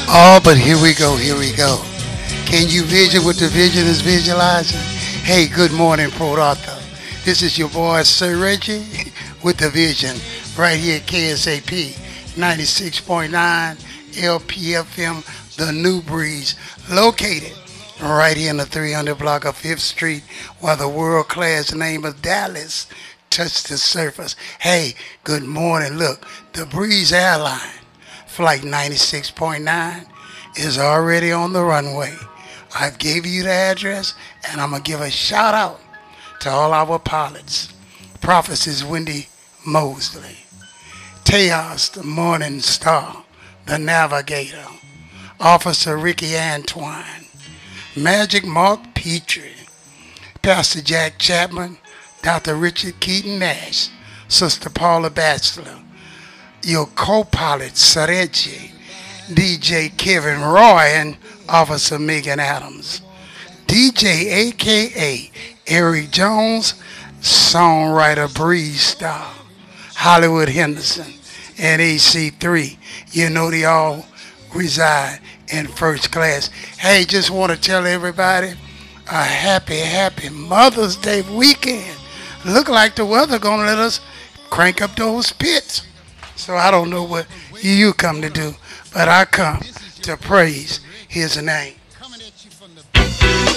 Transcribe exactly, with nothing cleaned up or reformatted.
Oh, but here we go, here we go. Can you vision what the vision is visualizing? Hey, good morning, Port Arthur. This is your boy, Sir Reggie, with the vision, right here at K S A P ninety-six point nine L P F M, the New Breeze, located right here in the three hundred block of fifth Street, where the world class name of Dallas touched the surface. Hey, good morning. Look, the Breeze Airline. Flight ninety-six point nine is already on the runway. I've gave you the address, and I'm going to give a shout out to all our pilots. Prophecies Wendy Mosley, Teos the Morning Star, the Navigator, Officer Ricky Antoine, Magic Mark Petrie, Pastor Jack Chapman, Doctor Richard Keaton Nash, Sister Paula Batchelor, your co-pilot Sarechi, D J Kevin Roy, and Officer Megan Adams. D J aka Eric Jones, songwriter Breeze Star, Hollywood Henderson, and A C three. You know they all reside in first class. Hey, just want to tell everybody a happy, happy Mother's Day weekend. Look like the weather gonna let us crank up those pits. So I don't know what you come to do, but I come to praise his name.